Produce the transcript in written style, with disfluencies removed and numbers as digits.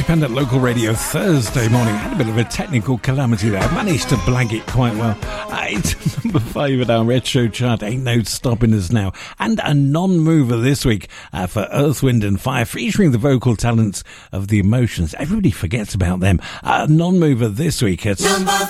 Independent Local Radio Thursday morning. Had a bit of a technical calamity there. Managed to blag it quite well. It's number 5 at our retro chart. Ain't no stopping us now. And a non-mover this week for Earth, Wind and Fire, featuring the vocal talents of The Emotions. Everybody forgets about them. A non-mover this week. It's number